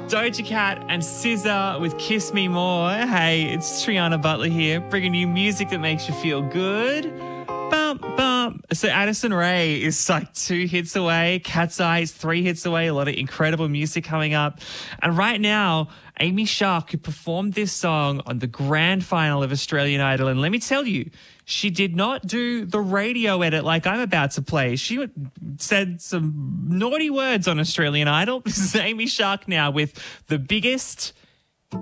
Doja Cat and SZA with Kiss Me More. Hey, it's Triana Butler here, bringing you music that makes you feel good. Bump, bump. So Addison Rae is like 2 hits away. Cat's Eye is 3 hits away. A lot of incredible music coming up. And right now, Amy Shark, who performed this song on the grand final of Australian Idol, and let me tell you, she did not do the radio edit like I'm about to play. She said some naughty words on Australian Idol. This is Amy Shark now with the biggest